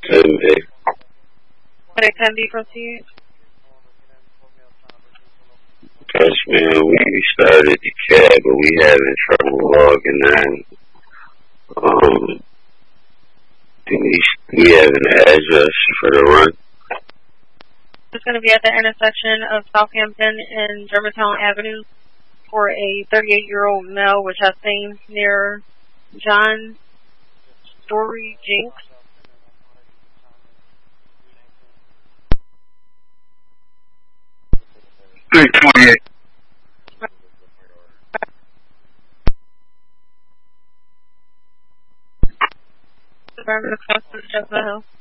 Couldn't be. But it can be proceed. Because, man, we started the cab, but we having trouble logging in. We have an address for the run. It's going to be at the intersection of Southampton and Germantown Avenue for a 38-year-old male, which has seen near John Story Jinks. $328. The customers just now.